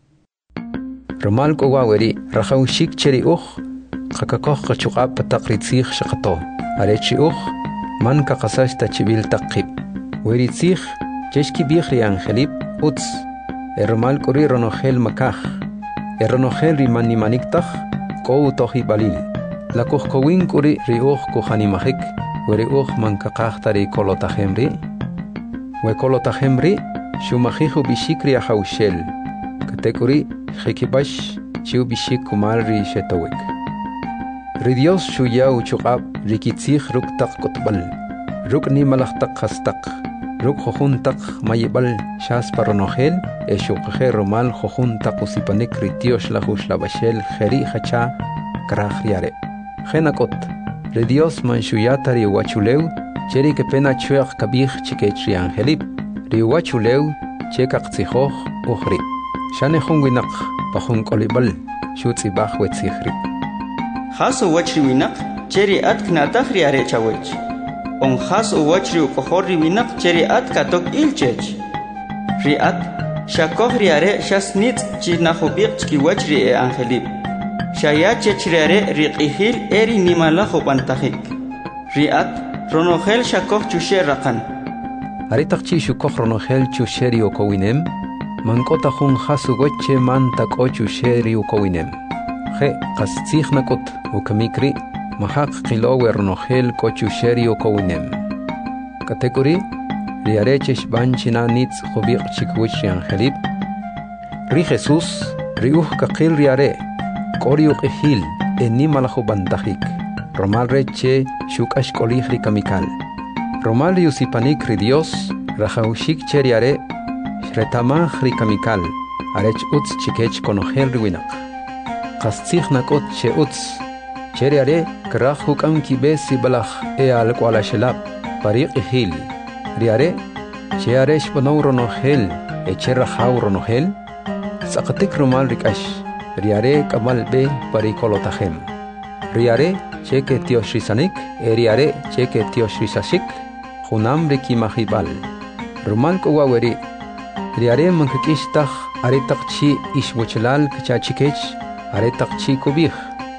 Romal kowaweri rahaushik cheri uch khakakoh kachukab patakritzich shakato arechi uch man kakasash tachibil takib weritzich cheshki bichri angelip uts ermal kori ronohel makach eronohel rimani maniktach kou tohi balil lakoh kowin kori riuch kohanimahik weri uch man kakachtari kolotahemri we kolotahemri Shumahihu bishikri ahaushel. Katekuri hekibash chiu bishik kumalri shetowek. Ridios shuyau chukab rikitzich ruk tak kotbal. Ruk ni malachtak hastak. Ruk hohuntak mayibal shas paronohel. E shukhe romal hohuntak usipanik ritios lahush labashel heri hacha krahriare. Henakot. Ridios manshuyatari wachuleu. Cheri que pena chuach kabich chikechri angelip. Riwachuleu chekak tsihoch ukhri shane khungwinak pahun kolibal shutsi bach wetsikhri Hasu wachri winak cheri at knatakhri are chawech on hasu wachri ukohori winak cheri at katok ilchech ri at shakohri are shasnit chinahubik chki wachri e angelib shaya chechri are riqihil eri nimala khopantahik ri at ronohel shakoh chushe raqan Aritakchi shukokrono hel chusheri okowinem, mankota hun hasu goche manta kochu sheri okowinem. He kastzich nakot ukamikri, mahak kilower no hel kochu sheri okowinem. Kategori, riarechesh banchina nitz hobik chikwichi angelip. Ri Jesus, riuh kakil riare, koriuk ehil, enimalaho bantahik. Romal reche shukash kolihri kamikal. Romal yusipanik ridios, rahaushik cheriare, shretamah rikamikal, arech uts chikech konohel riwinak. Kastzich nakot che uts, cheriare, krah hukam kibesi balach e al kuala shelab, parik ehil. Riare, chearesh bonouro nohel, e cherahau nohel, sakatik romal rikash, riare kamal be parikolotahem. Riare, cheke tiosrisanik, e riare, cheke tiosrisashik, Hunam reki mahibal. Romal kowaweri. Riare mankakishtach aretakchi ishwachalal kachachikech aretakchi kubich.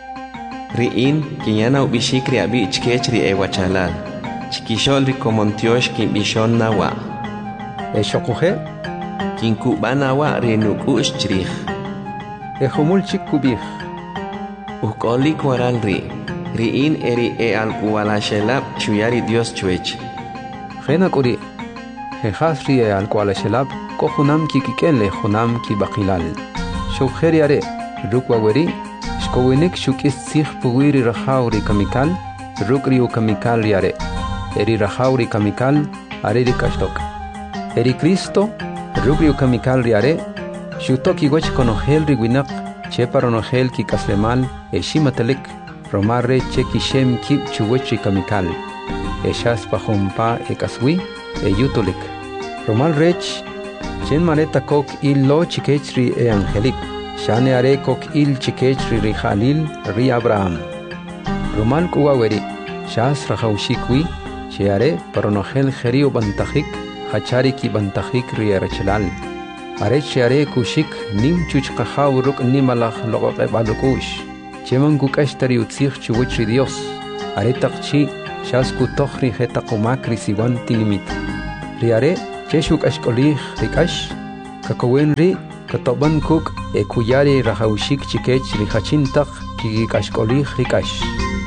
Riin kinyana ubishikri abi ichkech ri ewachalal. Chikishol ri komontiosh kin bishon nawa. E shokuhe? Kin kubana wa ri nuku ishchrich. E humul chik kubich. Ukoli kwaral ri. Riin eri e al kuwala shelab chuyari Dios chuech. Hena kuri, hehasri e al kuala shelab, ko hunam ki kikenle hunam ki bakilal. Shukheri are, rukwaweri, shkowinik shukis sich puwiri rahauri kamikal, rukri u kamikal riare. Eri rahauri kamikal, are ri kashtok. Eri Cristo, rukri u kamikal riare, shutoki goch konohel riwinak, cheparonohel ki kaslemal, e shimatelik, romarre cheki shem kip chuwechi kamikal. Eshas pahompa e kaswi e yutulik. Romal rech, chen mareta kok il lo chikechri e angelip. Shane are kok il chikechri ri Khalil ri Abraham. Romal kuwaweri, shas rahaushikwi, sheare paronohel gerio bantahik, hachari ki bantahik ri erchelal. Are sheare kushik nim chuch kahaw ruk nimalach logoke balukush. Cheman kukashtari utzich chuwichri Dios. Are takchi shas kutokhri heta kumakri siwan tilimit. Riare, cheshuk ashkolih rikash, kakowen ri, katoban kuk, e kuyari rahaushik chikech rihachintak, kikashkolih rikash.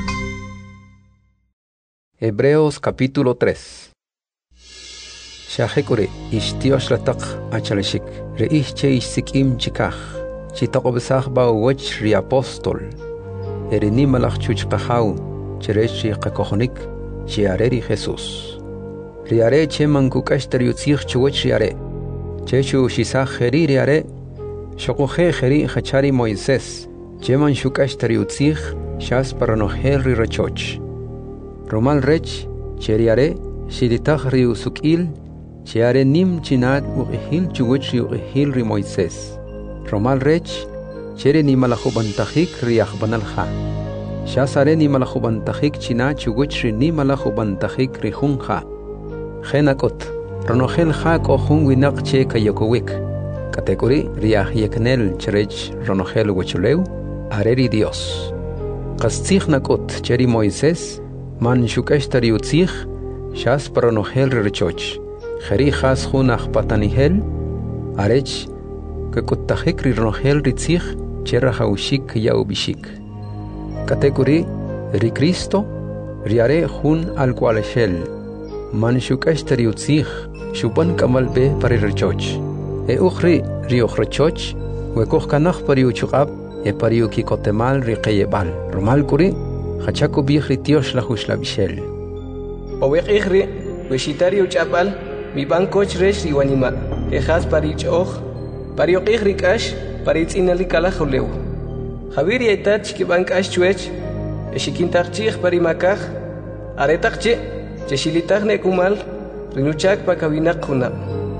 Hebreos capítulo tres. Shahekure, ishtiosh latak achaleshik, reich che ishsikim chikach, chitaqobsach bawach ri apostol, erini malach chuchqahau, cherechi qakohonik, chiareri Jesus. Riare che mankukash teriutzich chuwach riare, chechu shisach heri riare, shokohe heri hachari Moisés, che man shukash teriutzich, shas paranohel ri rachoch. Romal rech, cheriare, shilitach riusukil, chiare nim chinat uqihil chuwach uqihil ri Moisés. Romal rech, chere ni malahubantahik riach banalha. Shasare ni malahubantahik china chuwach ri ni malahubantahik ri hunha. Genakot, ronohel ha ko hungwinak che kayokowik. Kategori riach yeknel cherech ronohel wachuleu, areri Dios. Kastich nakot cheri Moisés, man shukash tariutzich, shas paronohel richoch. Kheri khas khunach patanihel, arech, kakutahik rironohel ritzich, cherra haushik yaubishik. Kategori ri Cristo, riare hun al qualeshel. Man shukash tariutzich, shupan kamalbe paririchoch. E ukhri rioch richoch, wekoch kanach pariuchukab, e pariuki kotemal riqeyebal. Romal kuri, Hachaku bihri tiosh la hush la bishel. Owek ihri, weshitari uchapal, mi bankoch resh riwanima, ehas parich och, pariok ihri kash, paritz inali kalahuleu. Javiri etach ki bankash chuech, eshikintakchich parimakach, aretakche, cheshilitach nekumal, rinuchak pakawinak huna.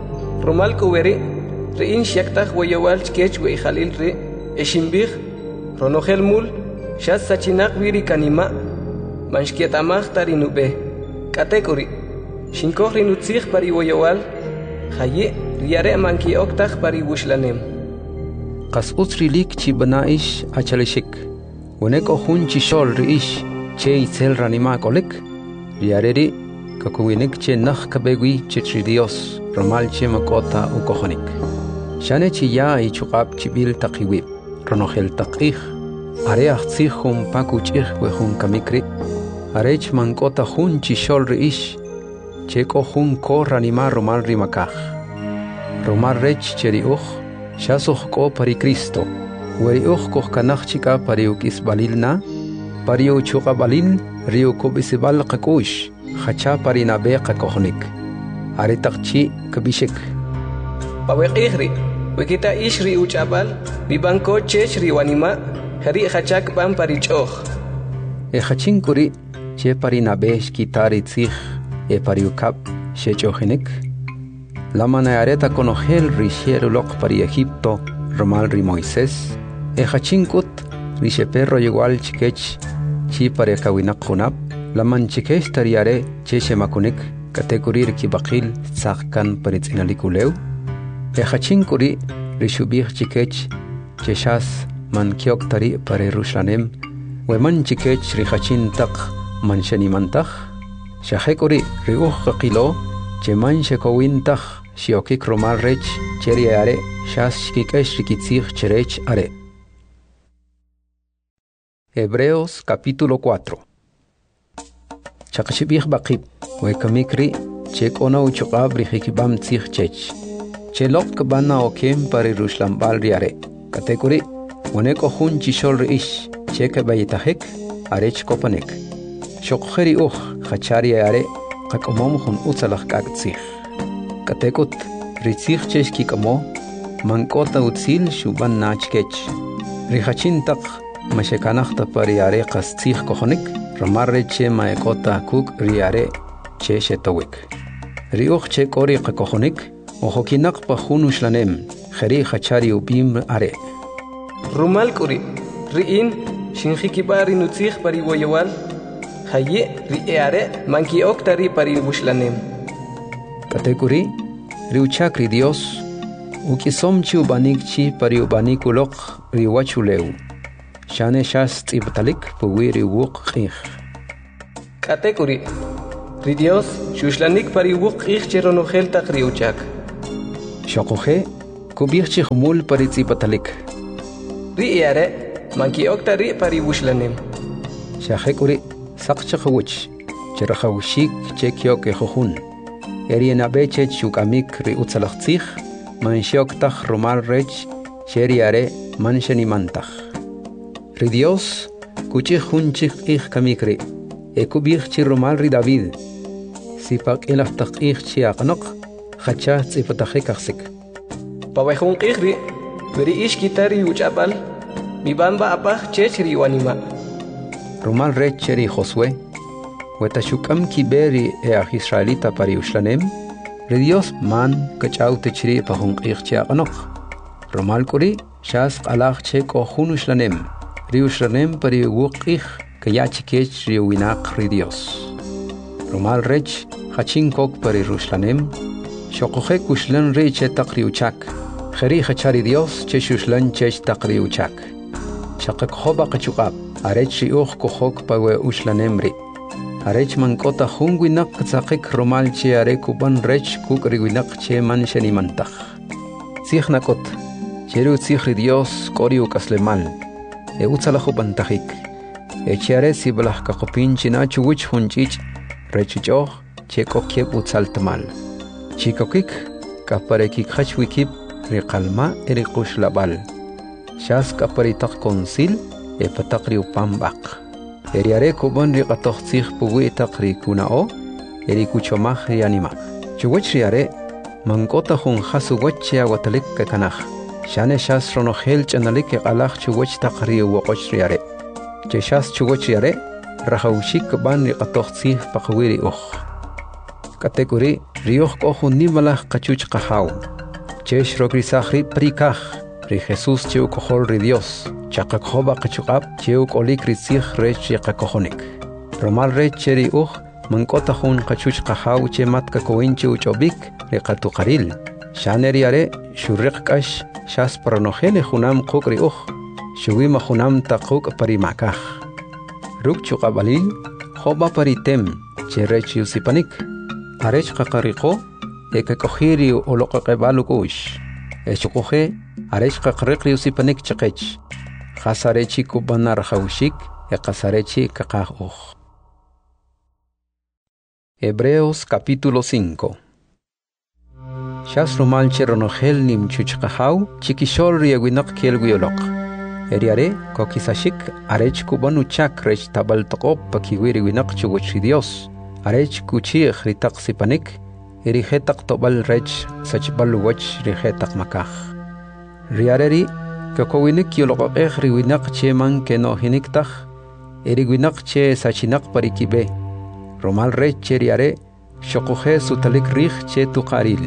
Romal kuweri, rein shiaktach wayawal chkech we khalil re, eshimbich, ronohel mul, Shas sachinak viri kanima, manshkietamach tarinube. Kategori, shinkoch rinutzich pari woyawal, haye riare manki oktach pari wushlanem. Kas utsrilik chi banaish achaleshik, weneko hun chishol riish, che itzel ranima kolek, riareri, kakuwinik che nach kabegui che Dios, romal che makota ukohonik. Shane chi ya ichukab chibil takiwib, ronohel takich, Are achtzich hun pakuchich we hun kamikri, arech mankota hun chishol reish, cheko hun ko ranima romal rimakach. Romal rech cheri uch, shasoch ko pari Cristo, weri uch koch kanach chika pari ukis balilna, pari uchuka balil, rio kobisibal kakush, hacha pari nabe kakohnik. Are takchi kabishik. Pawek ihri, wekita ishri uchabal, bibanko chech riwanima, Hari hachak ban parichoch. E hachin kuri, che pari nabesh kitari tzich, e pari ukap, she chohenik. La manayareta conogel rishier ulok pari Egipto, romal ri Moisés. E hachin kut, rishe perro igual chikech, chi pari kawinak hunap. La man chikesh tariare, che shemakunik, kategurir ki bakil, tzachkan paritz inalikuleu. E hachin kuri, rishubich chikech, che shas, man kiok tari pare Rushlanem, we man chikech rihachin tak man shanimantach, shahekuri riuch kakilo, che man shekowin tak shiokik romal rech, cheri are, shas shikikesh rikitzich cherech are. Hebreos capítulo cuatro. Chakshibich bakib, we kamikri, chek ona uchukab rihikibam tzich chech. Chelok bana okem pare Rushlambal riare, kategori, Waneko hun chishol reish, cheke bayitahek, arech kopanek. Shokheri uch, hachari are, kakomom hun utzalach kagtzich. Katekut, ritzich chesh kikamo, mankota utzil shuban nachkech. Rihachin tak, mashekanachta pari are kastzich kohonik, ramarre che maekota kuk riare, che shetowik. Riuch che kori kakohonik, ohokinak pa hun ushlanem, kheri hachari ubim are. Rumal kuri, riin, shinjikibari nutzich pari woyawal, haye rieare manki oktari pari bushlanem. Kategori, riuchakri Dios, ukisomchi ubanikchi pari ubanikulok riwachuleu. Shane shas tibtalik puwiri wuk ich. Katekuri. Ri Dios, Shuslanik pari wuk ich cheronogel tak riuchak. Shokoje, kubirchi humul pari tzipatalik. Ri iare, manki okta ri pari wushlanem. Shahekuri, sakchakawuch, cherahawshik chekyok ejohun. Erien abeche chukamik ri utzalachtzich, manshioktaj romal rech, cheriare manshanimantach. Ri Dios, kuchich hunchich ich kamikri, ekubirchi romal ri David. Sipak elaftak ich chiaqnok, hachah tzipatahekaksik. Pawehun ichri, veri ish kitari uchapal, mi bamba apach chechri wanima. Romal rech cheri Josué, Wetashukam kiberi e a Israelita pari ushlanem, Ri Dios man kachau techri pahun ich chiaqnok. Romal kuri, shas alach che kohun ushlanem, ri ushlanem pari wuk ich, kayachikech ri winak ri Dios. Romal rech, hachinkok pari rushlanem, shokoje kushlan re che takri uchak, kheri hachari Dios che shushlan che takri uchak. Shakak hoba kachukab, arech ri uch kohok pawe ushlanemri. Arech mankota hungwinak tzakik romal che are kuban rech kuk riwinak che man shenimantach. Tzichnakot, cheru tzich Dios kori ukaslemal, e utzalachu bantachik. E chiare si balah kakopin china chuwich hunchich, rechuchoch che kokieb utzaltamal. Chikokik, kaparekik hachwikib, riqalma erikush labal. Shas kaparitak konsil, e patakri upambak. Eriare kuban riqatoch tzich puwi takri kunao, erikuchomach rianimak. Chuwich riare, mankota hun hasu wachia watalik kakanach. Shane shas ronohel chanalik alach chuwich takri uwakoch riare. Che shas chuwich riare, rahaushik ban riqatoch tzich pakwiri uch. Kategori rioch kohun nimalach kachuch kahau. Che shrogrisachri prikach, ri Jesus cheu kohol ri Dios. Chakakhoba kachukab cheu kolik rizich rech yakakohonik. Romal rech cheri uch, mankota hun kachuch kahau che matka koinche uchobik, rekatukaril. Shaneriare, shurek kash, shas paranojele hunam kukri uch, shuwima hunam takuk parimakach. Ruk chukabalil, hoba paritem, che rech yusipanik. Arech kakariko, eke kohiri olokakabalukush. Echukoje, arech kakarikri yusipanik chakech. Kasarechi kubanar haushik, e kasarechi kakahuch. Hebreos capítulo cinco. Shas romal cheronogel nim chuchkahau, chikishol rieguinak kielguiolok. Eriare, kokisashik, arech kubanuchak rech tabal tokop pakiwiri winak chuguchi Dios. Arech kuchich ritak sipanik, erihetak tobal rech sachbaluwach rihetak makach. Riareri, Kakowinik yolokakeh riwinak che man keno hiniktach, eriwinak che sachinak parikibe. Romal rech che riare, shokoje sutalik rich che tukaril.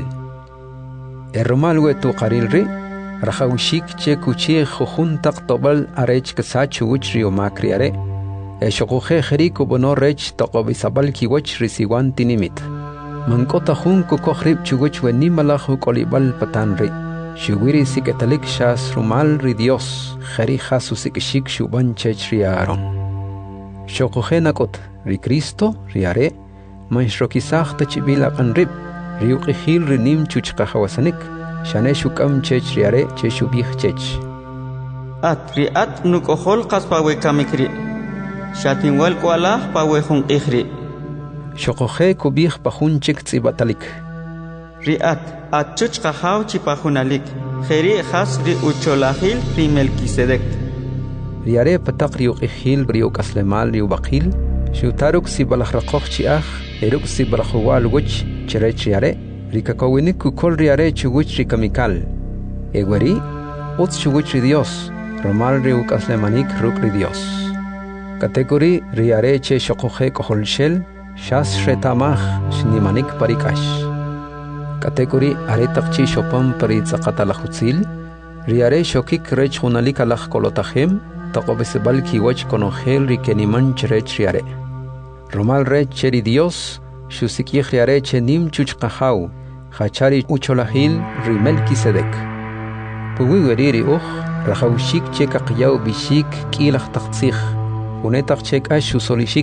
E romal we tukaril ri, rahawishik che kuchi jujuntak tobal arech kasachu wich riomak riare. E shokoje jeriku bono rech tokobisabal kiwach risiwan tinimit. Mankota jun kukohrib chuwich we nimalach kolibal patan ri. Shuwiri siketalik shas rumal ri Dios, jeri jasu sikishik shuban chech riaron. Shokoje nakot, ri Cristo, riare, manshrokisak tachibila kanrib, riukihil rinim chuchkahawasanik, shane shukam chech riare, che shubih chech. At riat nukohol kaspawe kamikri, shatinwal kualah pawe hun ihri. Shokoje kubih pahun chek tzibatalik. Riat, at chuchkahau chipahunalik, jeri has ri ucholahil ri Melquisedec. Riare patak riukihil riuk aslemal riubakil, shutaruk si balahrakoch chiach, eruk si balahual wich, cherech riare, rikakowinik kukol riare chuwich rikamikal. Egueri, uts chuwich ri Dios, romal riuk aslemanik ruk ri Dios. Kategori riare che shokoje koholshel, shas retamach, shnimanik parikash. Kategori aretakchi shopam parit zakatalahutzil, riare shokik rech hunalik alach kolotahem, takobesebal kiwach konogel rikeniman cherech riare. Romal rech cheri Dios, shusikich riare chenim chuchkahau, hachari ucholahil rimelkisedek. Puwiweriri uch, rahaushik chekakyaw bishik kilach taktzich, unetak chek ashu solishik,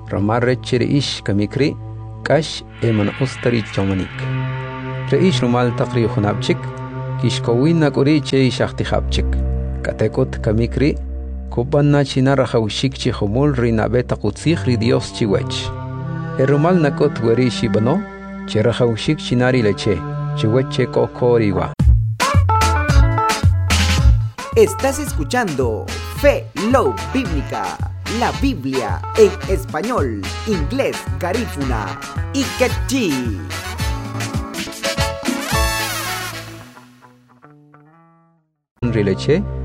Ramar reche reish kamikri kash eman ustari chomanik. Reish rumal taqri khunabchik kishkowin nakuri che shakti habchik. Katekot kamikri kubanna china rahawshik chi khumul rinabeta qutsih ri Dios chiwech. Erumal nakot weri shibano che rahawshik chinari leche chiweche kokoriwa. Estás escuchando Fe Love Bíblica, la Biblia en español, inglés, garífuna y quechí. Rileche